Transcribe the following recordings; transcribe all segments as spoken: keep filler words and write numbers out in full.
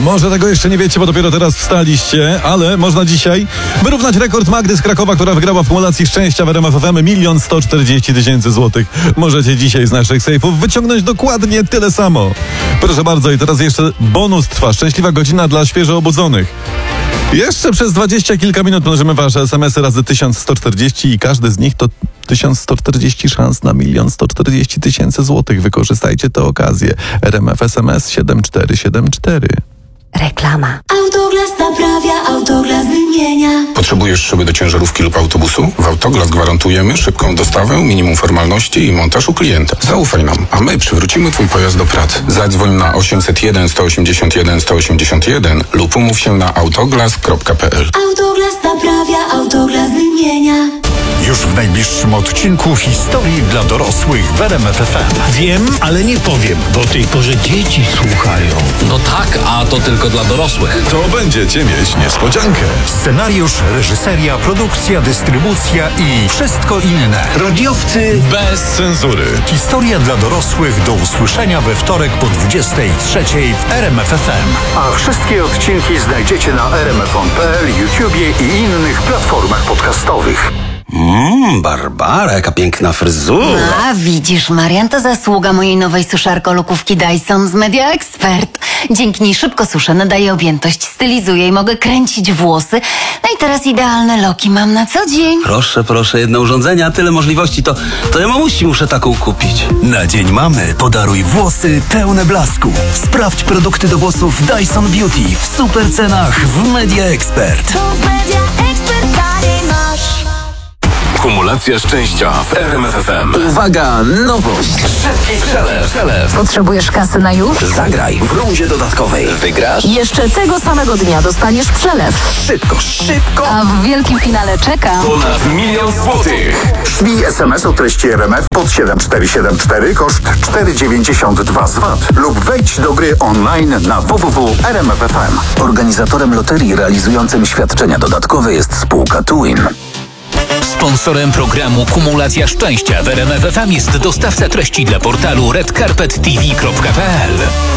Może tego jeszcze nie wiecie, bo dopiero teraz wstaliście, ale można dzisiaj wyrównać rekord Magdy z Krakowa, która wygrała w kumulacji szczęścia w R M F F M milion sto czterdzieści tysięcy złotych. Możecie dzisiaj z naszych sejfów wyciągnąć dokładnie tyle samo. Proszę bardzo, i teraz jeszcze bonus trwa. Szczęśliwa godzina dla świeżo obudzonych. Jeszcze przez dwadzieścia kilka minut mnożymy wasze es em esy razy tysiąc sto czterdzieści i każdy z nich to tysiąc sto czterdzieści szans na milion sto czterdzieści tysięcy złotych. Wykorzystajcie tę okazję. R M F S M S siedem cztery siedem cztery. Reklama. Autoglas naprawia, Autoglas wymienia. Potrzebujesz szyby do ciężarówki lub autobusu? W Autoglas gwarantujemy szybką dostawę, minimum formalności i montaż u klienta. Zaufaj nam, a my przywrócimy twój pojazd do pracy. Zadzwoń na osiemset jeden sto osiemdziesiąt jeden sto osiemdziesiąt jeden lub umów się na autoglas kropka p l. Autoglas naprawia, Autoglas wymienia. Już w najbliższym odcinku historii dla dorosłych w R M F F M. Wiem, ale nie powiem, bo tej porze dzieci słuchają. No tak, a to tylko dla dorosłych. To będziecie mieć niespodziankę. Scenariusz, reżyseria, produkcja, dystrybucja i wszystko inne. Radiowcy Bez cenzury. Historia dla dorosłych do usłyszenia we wtorek po dwudziestej trzeciej w R M F F M. A wszystkie odcinki znajdziecie na r m f on kropka p l, YouTubie i innych platformach podcastowych. Mmm, Barbara, jaka piękna fryzura. A widzisz, Marian, to zasługa mojej nowej suszarko-lukówki Dyson z Media Expert. Dzięki niej szybko suszę, nadaję objętość, stylizuję i mogę kręcić włosy. No i teraz idealne loki mam na co dzień. Proszę, proszę, jedno urządzenie, a tyle możliwości, to, to ja mamusi muszę taką kupić. Na Dzień Mamy podaruj włosy pełne blasku. Sprawdź produkty do włosów Dyson Beauty w super cenach w Media Expert. To w Media Expert taniej masz. Kumulacja szczęścia w R M F F M. Uwaga, nowość. Szybki przelew. przelew. Potrzebujesz kasy na już? Zagraj w rundzie dodatkowej. Wygrasz? Jeszcze tego samego dnia dostaniesz przelew. Szybko, szybko. A w wielkim finale czeka Ponad milion złotych. Szlij es em es o treści R M F pod siedem cztery siedem cztery, koszt cztery dziewięćdziesiąt dwa z V A T lub wejdź do gry online na w w w kropka r m f f m. Organizatorem loterii realizującym świadczenia dodatkowe jest spółka Twin. Sponsorem programu Kumulacja Szczęścia w R M F F M jest dostawca treści dla portalu red carpet t v kropka p l.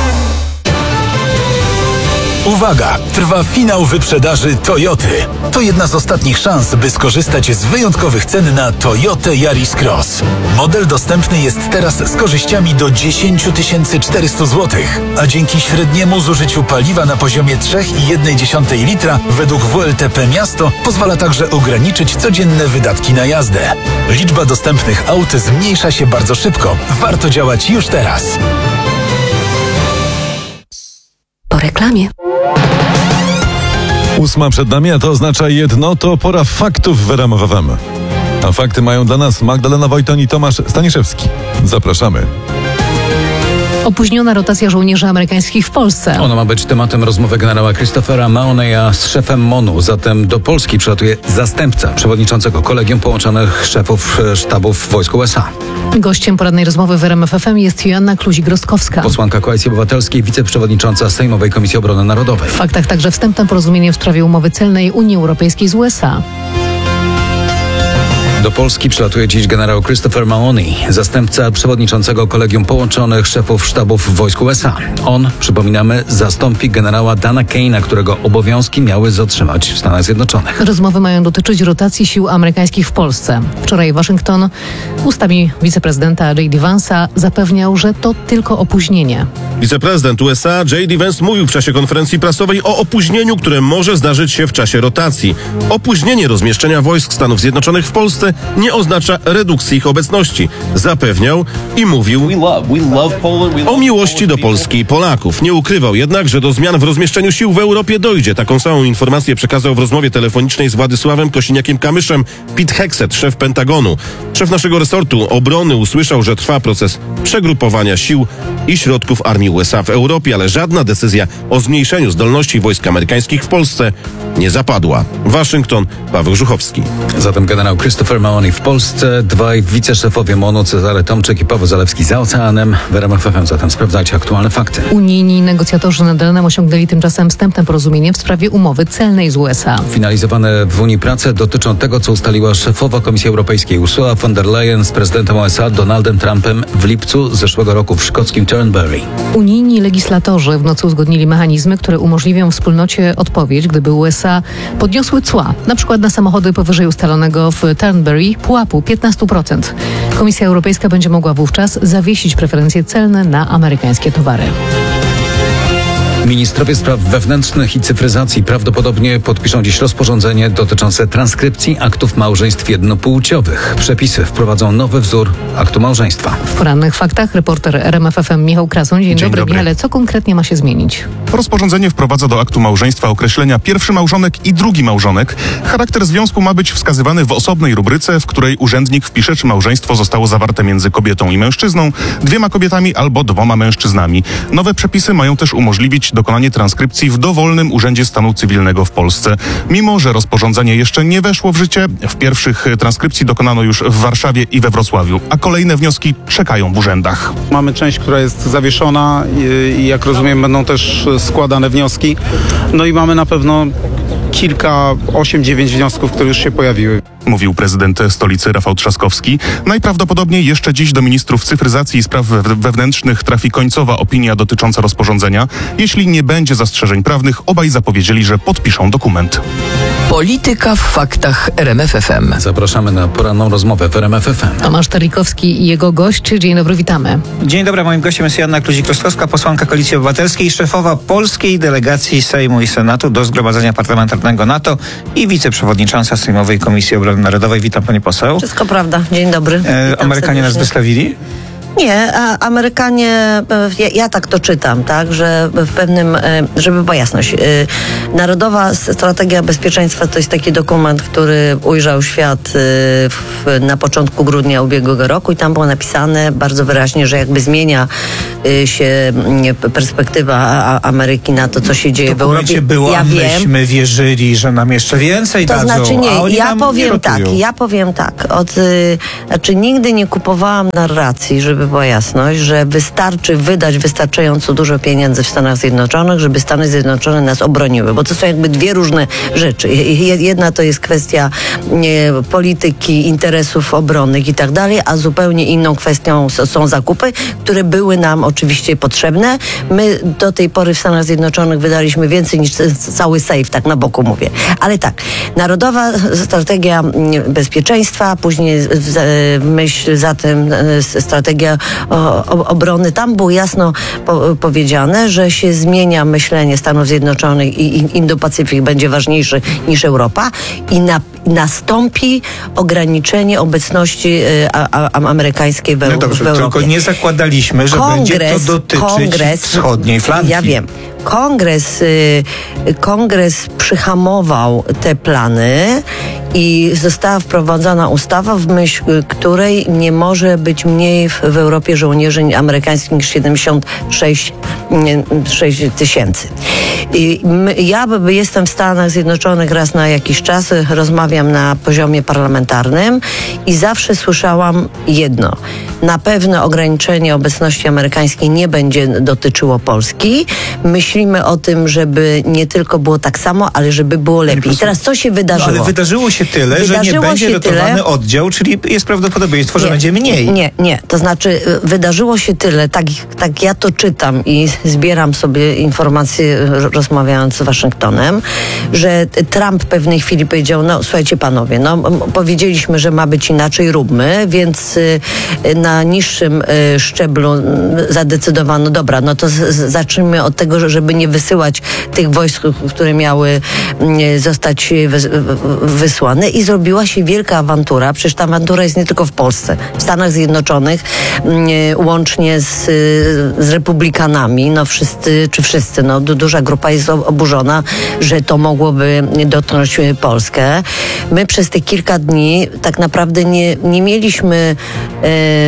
Uwaga! Trwa finał wyprzedaży Toyoty. To jedna z ostatnich szans, by skorzystać z wyjątkowych cen na Toyotę Yaris Cross. Model dostępny jest teraz z korzyściami do dziesięć tysięcy czterysta złotych, a dzięki średniemu zużyciu paliwa na poziomie trzy przecinek jeden litra według W L T P Miasto pozwala także ograniczyć codzienne wydatki na jazdę. Liczba dostępnych aut zmniejsza się bardzo szybko. Warto działać już teraz. Po reklamie. Ósma przed nami, a to oznacza jedno, to pora faktów w R M F F M. A fakty mają dla nas Magdalena Wojton i Tomasz Staniszewski. Zapraszamy. Opóźniona rotacja żołnierzy amerykańskich w Polsce. Ona ma być tematem rozmowy generała Christophera Mahoneya z szefem MONU. Zatem do Polski przylatuje zastępca przewodniczącego Kolegium Połączonych Szefów Sztabów Wojsk U S A. Gościem porannej rozmowy w R M F F M jest Joanna Kluzik-Rostkowska. Posłanka Koalicji Obywatelskiej, wiceprzewodnicząca Sejmowej Komisji Obrony Narodowej. W faktach także wstępne porozumienie w sprawie umowy celnej Unii Europejskiej z U S A. Do Polski przylatuje dziś generał Christopher Mahoney, zastępca przewodniczącego Kolegium Połączonych Szefów Sztabów Wojsk U S A. On, przypominamy, zastąpi generała Dana Kane'a, którego obowiązki miały zatrzymać w Stanach Zjednoczonych. Rozmowy mają dotyczyć rotacji sił amerykańskich w Polsce. Wczoraj Waszyngton ustami wiceprezydenta J D Vance'a zapewniał, że to tylko opóźnienie. Wiceprezydent U S A J D Vance mówił w czasie konferencji prasowej o opóźnieniu, które może zdarzyć się w czasie rotacji. Opóźnienie rozmieszczenia wojsk Stanów Zjednoczonych w Polsce nie oznacza redukcji ich obecności. Zapewniał i mówił o miłości do Polski i Polaków. Nie ukrywał jednak, że do zmian w rozmieszczeniu sił w Europie dojdzie. Taką samą informację przekazał w rozmowie telefonicznej z Władysławem Kosiniakiem-Kamyszem Pete Hegseth, szef Pentagonu. Szef naszego resortu obrony usłyszał, że trwa proces przegrupowania sił i środków armii U S A w Europie, ale żadna decyzja o zmniejszeniu zdolności wojsk amerykańskich w Polsce nie zapadła. Waszyngton, Paweł Żuchowski. Zatem generał Christopher Mahoney w Polsce, dwaj wiceszefowie M O N-u, Cezary Tomczyk i Paweł Zalewski za oceanem. W R M F F M zatem sprawdzajcie aktualne fakty. Unijni negocjatorzy nad ranem osiągnęli tymczasem wstępne porozumienie w sprawie umowy celnej z U S A. Finalizowane w Unii prace dotyczą tego, co ustaliła szefowa Komisji Europejskiej Ursula von der Leyen z prezydentem U S A Donaldem Trumpem w lipcu zeszłego roku w szkockim Turnberry. Unijni legislatorzy w nocy uzgodnili mechanizmy, które umożliwią wspólnocie odpowiedź, gdyby U S A podniosły cła, na przykład na samochody powyżej ustalonego w Turnberry pułapu piętnaście procent. Komisja Europejska będzie mogła wówczas zawiesić preferencje celne na amerykańskie towary. Ministrowie spraw wewnętrznych i cyfryzacji prawdopodobnie podpiszą dziś rozporządzenie dotyczące transkrypcji aktów małżeństw jednopłciowych. Przepisy wprowadzą nowy wzór aktu małżeństwa. W porannych faktach reporter R M F F M Michał Krasoń. Dzień, Dzień dobry, dobry. Michale. Co konkretnie ma się zmienić? Rozporządzenie wprowadza do aktu małżeństwa określenia pierwszy małżonek i drugi małżonek. Charakter związku ma być wskazywany w osobnej rubryce, w której urzędnik wpisze, czy małżeństwo zostało zawarte między kobietą i mężczyzną, dwiema kobietami albo dwoma mężczyznami. Nowe przepisy mają też umożliwić dokonanie transkrypcji w dowolnym Urzędzie Stanu Cywilnego w Polsce. Mimo że rozporządzenie jeszcze nie weszło w życie, w pierwszych transkrypcji dokonano już w Warszawie i we Wrocławiu, a kolejne wnioski czekają w urzędach. Mamy część, która jest zawieszona i, i jak rozumiem będą też składane wnioski. No i mamy na pewno kilka, osiem, dziewięć wniosków, które już się pojawiły. Mówił prezydent stolicy Rafał Trzaskowski. Najprawdopodobniej jeszcze dziś do ministrów cyfryzacji i spraw we- wewnętrznych trafi końcowa opinia dotycząca rozporządzenia. Jeśli nie będzie zastrzeżeń prawnych, obaj zapowiedzieli, że podpiszą dokument. Polityka w faktach R M F F M. Zapraszamy na poranną rozmowę w R M F F M. Tomasz Terlikowski i jego gość. Dzień dobry, witamy. Dzień dobry, moim gościem jest Joanna Kluzik-Rostkowska, posłanka Koalicji Obywatelskiej, szefowa polskiej delegacji Sejmu i Senatu do Zgromadzenia Parlamentarnego NATO i wiceprzewodnicząca Sejmowej Komisji Obrony Narodowej. Witam, pani poseł. Wszystko prawda. Dzień dobry. E, Amerykanie nas wystawili? Nie, a Amerykanie, e, ja, ja tak to czytam, tak, że w pewnym, e, żeby była jasność, e, Narodowa Strategia Bezpieczeństwa to jest taki dokument, który ujrzał świat e, w, na początku grudnia ubiegłego roku i tam było napisane bardzo wyraźnie, że jakby zmienia e, się e, perspektywa a, Ameryki na to, co się dzieje w Europie. Było, ja a wiem. myśmy wierzyli, że nam jeszcze więcej To dadzą, znaczy a nie, oni ja nam powiem nie tak, rotują. ja powiem tak, od, y, znaczy nigdy nie kupowałam narracji, żeby była jasność, że wystarczy wydać wystarczająco dużo pieniędzy w Stanach Zjednoczonych, żeby Stany Zjednoczone nas obroniły, bo to są jakby dwie różne rzeczy. Je- Jedna to jest kwestia nie, polityki, interesów obronnych i tak dalej, a zupełnie inną kwestią s- są zakupy, które były nam oczywiście potrzebne. My do tej pory w Stanach Zjednoczonych wydaliśmy więcej niż c- cały sejf, tak na boku mówię. Ale tak, Narodowa Strategia mm, Bezpieczeństwa, później w, w myśl za tym e, strategia o, o, obrony. Tam było jasno po, powiedziane, że się zmienia myślenie Stanów Zjednoczonych i, i Indo-Pacyfik będzie ważniejszy niż Europa i na, nastąpi ograniczenie obecności e, a, a, amerykańskiej w, No dobrze, w Europie. tylko nie zakładaliśmy, że będzie to dotyczyć kongres, wschodniej flanki. Ja wiem. Kongres, y, kongres przyhamował te plany i została wprowadzona ustawa, w myśl której nie może być mniej w, w Europie żołnierzy amerykańskich niż siedemdziesiąt sześć tysięcy. I my, ja b- jestem w Stanach Zjednoczonych raz na jakiś czas, rozmawiam na poziomie parlamentarnym i zawsze słyszałam jedno. Na pewno ograniczenie obecności amerykańskiej nie będzie dotyczyło Polski. Myślimy o tym, żeby nie tylko było tak samo, ale żeby było lepiej. I teraz co się wydarzyło? No, ale wydarzyło się tyle, Wydarzyło że nie będzie się dotowany tyle- oddział, czyli jest prawdopodobieństwo, że Nie, będzie mniej. Nie, nie. To znaczy y, wydarzyło się tyle, tak, tak ja to czytam i zbieram sobie informacje y, rozmawiając z Waszyngtonem, że Trump w pewnej chwili powiedział, no słuchajcie panowie, no m- powiedzieliśmy, że ma być inaczej, róbmy, więc y, y, na niższym y, szczeblu y, zadecydowano, dobra, no to z, z, zacznijmy od tego, że- żeby nie wysyłać tych wojsk, które miały y, zostać y, wys, y, wysłane i zrobiła się wielka awantura. Przecież ta awantura jest nie tylko w Polsce. W Stanach Zjednoczonych y, łącznie z, y, z republikanami, no wszyscy, czy wszyscy, no du- duża grupa jest o- oburzona, że to mogłoby dotknąć y, Polskę. My przez te kilka dni tak naprawdę nie, nie mieliśmy y,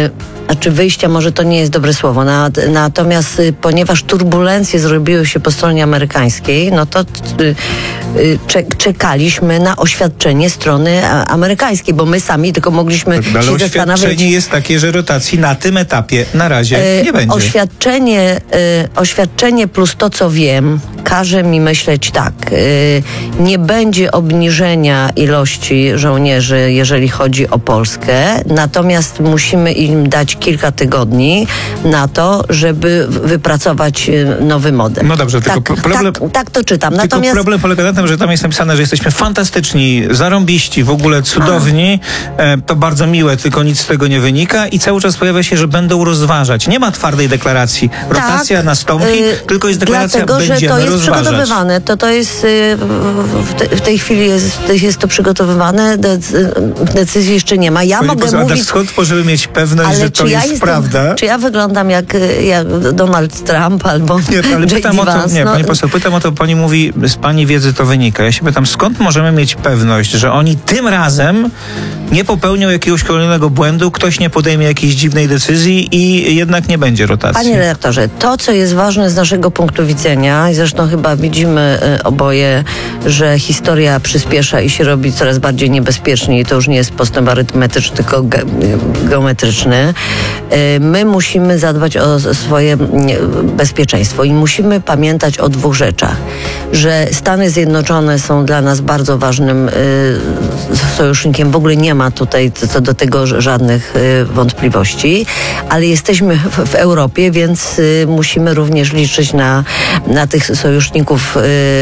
znaczy wyjścia, może to nie jest dobre słowo, na, natomiast y, ponieważ turbulencje zrobiły się po stronie amerykańskiej, no to y, y, czek, czekaliśmy na oświadczenie strony a, amerykańskiej, bo my sami tylko mogliśmy Ale się zastanawiać. oświadczenie jest takie, że rotacji na tym etapie na razie E, nie będzie. Oświadczenie, e, oświadczenie plus to, co wiem, każe mi myśleć tak. E, nie będzie obniżenia ilości żołnierzy, jeżeli chodzi o Polskę, natomiast musimy im dać kilka tygodni na to, żeby w- wypracować e, nowy model. No dobrze, tylko tak, pro- problem... tak, tak to czytam. Tylko Natomiast problem polega na tym, że tam jest napisane, że jesteśmy fantastyczni, zarąbiści, w ogóle cudowni. E, to bardzo miłe, tylko nic z tego nie wynika i cały czas pojawia się, że będą rozważać. Nie ma twardej deklaracji. Rotacja Tak, nastąpi, y, tylko jest deklaracja, dlatego, że będziemy to jest rozważać. przygotowywane. To, to jest, y, w, te, w tej chwili jest, jest to przygotowywane, decy, decyzji jeszcze nie ma. Ja Pani mogę poseł, a mówić... skąd możemy mieć pewność, Ale że to czy ja jest jestem, prawda? Czy ja wyglądam jak, jak Donald Trump albo Nie, ale J D pytam o to, Vance? nie, No, pani poseł, pytam o to, pani mówi, z pani wiedzy to wynika. Ja się pytam, skąd możemy mieć pewność, że oni tym razem nie popełnią jakiegoś kolejnego błędu, ktoś nie podejmie jakiejś dziwnej decyzji i jednak nie będzie rotacji. Panie redaktorze, to co jest ważne z naszego punktu widzenia i zresztą chyba widzimy y, oboje, że historia przyspiesza i się robi coraz bardziej niebezpiecznie i to już nie jest postęp arytmetyczny, tylko ge, geometryczny. Y, my musimy zadbać o swoje y, bezpieczeństwo i musimy pamiętać o dwóch rzeczach. Że Stany Zjednoczone są dla nas bardzo ważnym y, sojusznikiem. W ogóle nie ma tutaj co do tego żadnych y, wątpliwości, ale jesteśmy w, w Europie, więc y, musimy również liczyć na, na tych sojuszników y,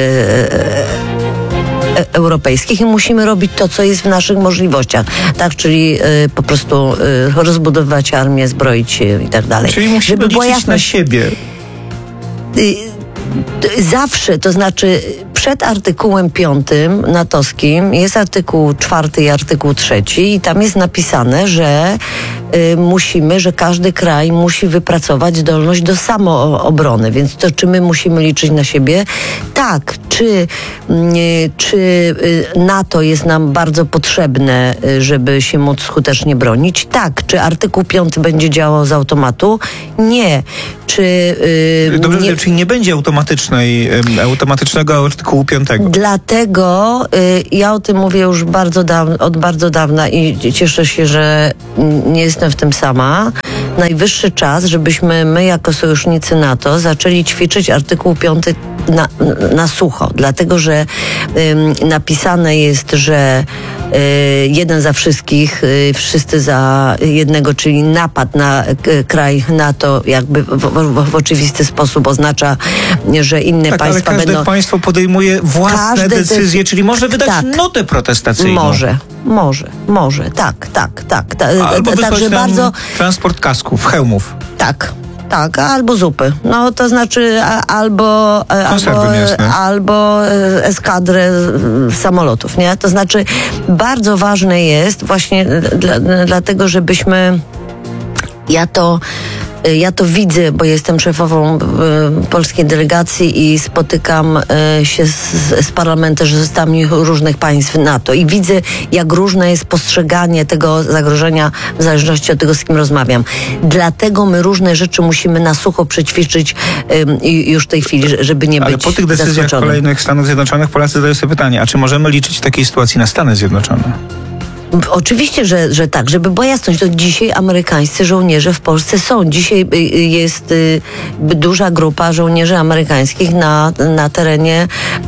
e, europejskich i musimy robić to, co jest w naszych możliwościach. Tak, czyli y, po prostu y, rozbudowywać armię, zbroić się i tak dalej. Czyli musimy Żeby była liczyć na jasność, siebie. y, y, zawsze, to znaczy przed artykułem piątym natowskim jest artykuł czwarty i artykuł trzeci i tam jest napisane, że y, musimy, że każdy kraj musi wypracować zdolność do samoobrony. Więc to czy my musimy liczyć na siebie? Tak. Czy, y, czy y, NATO jest nam bardzo potrzebne, y, żeby się móc skutecznie bronić? Tak. Czy artykuł piąty będzie działał z automatu? Nie. Czy y, Dobrze, nie... czyli nie będzie automatycznej, em, automatycznego artykułu piątego. Dlatego y, ja o tym mówię już bardzo dawno, od bardzo dawna i cieszę się, że mm, nie jestem w tym sama. Najwyższy czas, żebyśmy my jako sojusznicy NATO zaczęli ćwiczyć artykuł piąty na, na sucho. Dlatego, że ym, napisane jest, że y, jeden za wszystkich, y, wszyscy za jednego, czyli napad na y, kraj NATO jakby w, w, w oczywisty sposób oznacza, że inne Tak, ale państwa każde będą... państwo podejmuje własne Każde decyzje, decy- czyli może wydać tak. notę protestacyjną. Może, może, może, tak, tak, tak. Ta, Albo wysłać także nam bardzo, transport kasków, hełmów. tak. Tak, albo zupy. No to znaczy a, albo e, Konserwy albo, mięsne. albo e, eskadrę e, samolotów, nie? To znaczy bardzo ważne jest właśnie dla, dlatego, żebyśmy ja to Ja to widzę, bo jestem szefową y, polskiej delegacji i spotykam y, się z, z parlamentarzystami różnych państw NATO i widzę, jak różne jest postrzeganie tego zagrożenia w zależności od tego, z kim rozmawiam. Dlatego my różne rzeczy musimy na sucho przećwiczyć y, już w tej chwili, żeby nie Ale być po tych decyzjach zaskoczonym. kolejnych Stanów Zjednoczonych Polacy zadają sobie pytanie, a czy możemy liczyć w takiej sytuacji na Stany Zjednoczone? Oczywiście, że, że tak, żeby była jasność, to dzisiaj amerykańscy żołnierze w Polsce są. Dzisiaj y, jest y, duża grupa żołnierzy amerykańskich na, na terenie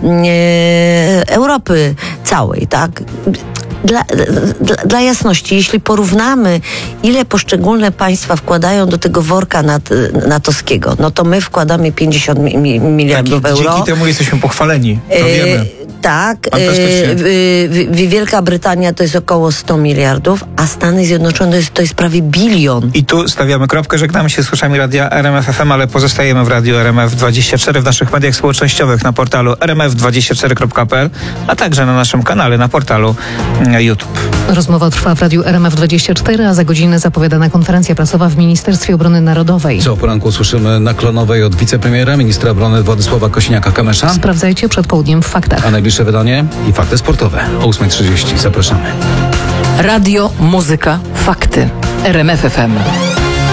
y, Europy całej, tak? Dla, dla, dla jasności, jeśli porównamy, ile poszczególne państwa wkładają do tego worka nat, natowskiego, no to my wkładamy pięćdziesiąt mi, mi, miliardów Tak, euro. dzięki temu jesteśmy pochwaleni, to E, wiemy. Tak, Fantastycznie. e, w- w- Wielka Brytania to jest około sto miliardów, a Stany Zjednoczone to jest, to jest prawie bilion. I tu stawiamy kropkę, żegnamy się z słuchaczami radia R M F F M, ale pozostajemy w radiu R M F dwadzieścia cztery w naszych mediach społecznościowych na portalu r m f dwadzieścia cztery kropka p l, a także na naszym kanale na portalu mm, YouTube. Rozmowa trwa w radiu R M F dwadzieścia cztery, a za godzinę zapowiadana konferencja prasowa w Ministerstwie Obrony Narodowej. Co o poranku słyszymy na Klonowej od wicepremiera, ministra obrony Władysława Kosiniaka-Kamysza. Sprawdzajcie przed południem w faktach. A najbliższe wydanie i fakty sportowe o ósma trzydzieści. Zapraszamy. Radio, muzyka, fakty. R M F F M.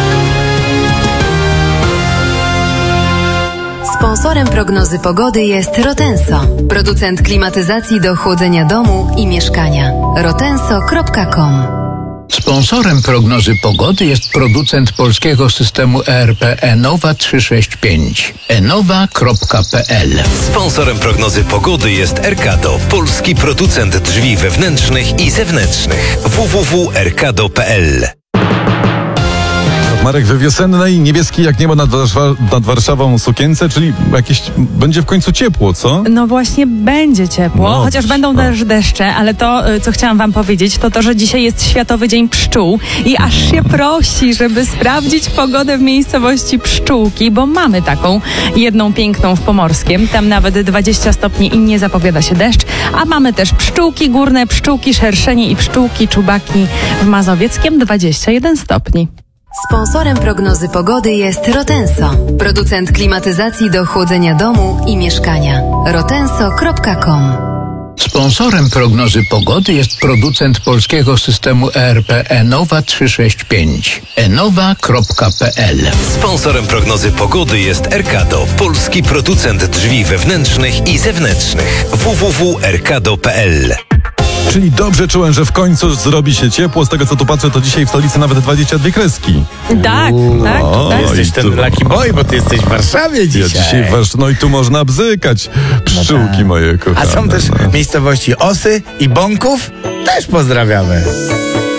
Sponsorem prognozy pogody jest Rotenso, producent klimatyzacji do chłodzenia domu i mieszkania. rotenso kropka com. Sponsorem prognozy pogody jest producent polskiego systemu E R P Enowa trzysta sześćdziesiąt pięć. enowa kropka p l. Sponsorem prognozy pogody jest Erkado, polski producent drzwi wewnętrznych i zewnętrznych. w w w kropka erkado kropka p l. Marek, we wiosennej, niebieskiej jak niebo nad, Warsza- nad Warszawą sukience, czyli jakieś będzie w końcu ciepło, co? No właśnie będzie ciepło, No, chociaż będą no. też deszcze, ale to, y, co chciałam wam powiedzieć, to to, że dzisiaj jest Światowy Dzień Pszczół i aż się prosi, żeby sprawdzić pogodę w miejscowości Pszczółki, bo mamy taką jedną piękną w Pomorskiem, tam nawet dwadzieścia stopni i nie zapowiada się deszcz, a mamy też Pszczółki Górne, Pszczółki Szerszenie i Pszczółki Czubaki w Mazowieckiem dwadzieścia jeden stopni. Sponsorem prognozy pogody jest Rotenso, producent klimatyzacji do chłodzenia domu i mieszkania. rotenso kropka com. Sponsorem prognozy pogody jest producent polskiego systemu E R P Enowa trzysta sześćdziesiąt pięć. enowa kropka p l. Sponsorem prognozy pogody jest Erkado, polski producent drzwi wewnętrznych i zewnętrznych. w w w kropka erkado kropka p l. Czyli dobrze czułem, że w końcu zrobi się ciepło. Z tego co tu patrzę, to dzisiaj w stolicy nawet dwadzieścia dwie kreski. Tak, tak, tak. Jesteś ten lucky boy, bo ty jesteś w Warszawie dzisiaj. Ja dzisiaj w Warsz- No i tu można bzykać. Pszczółki tak. moje kochane. A są też no. miejscowości Osy i Bąków. Też pozdrawiamy.